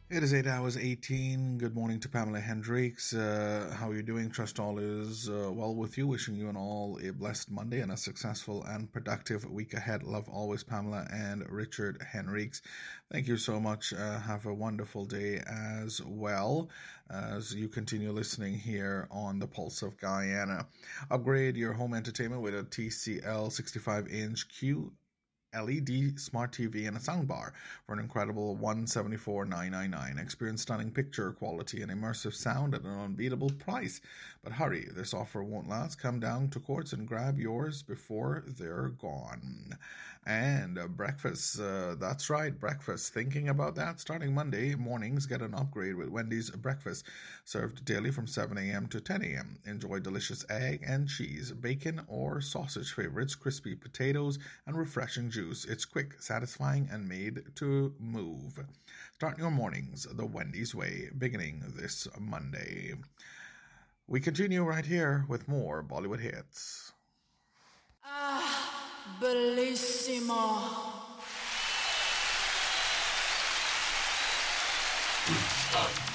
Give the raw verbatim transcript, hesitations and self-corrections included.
It is eight hours eighteen. Good morning to Pamela Hendricks. Uh, how are you doing? Trust all is uh, well with you. Wishing you and all a blessed Monday and a successful and productive week ahead. Love always, Pamela and Richard Hendricks. Thank you so much. Uh, have a wonderful day as well as you continue listening here on the Pulse of Guyana. Upgrade your home entertainment with a T C L sixty-five inch Q L E D Smart T V and a soundbar for an incredible one hundred seventy-four thousand nine hundred ninety-nine dollars. Experience stunning picture quality and immersive sound at an unbeatable price. But hurry, this offer won't last. Come down to Courts and grab yours before they're gone. And uh, breakfast, uh, that's right, breakfast. Thinking about that? Starting Monday mornings, get an upgrade with Wendy's breakfast, served daily from seven a.m. to ten a.m. Enjoy delicious egg and cheese, bacon or sausage favorites, crispy potatoes, and refreshing juice. It's quick, satisfying, and made to move. Start your mornings the Wendy's way, beginning this Monday. We continue right here with more Bollywood hits. Ah, bellissimo.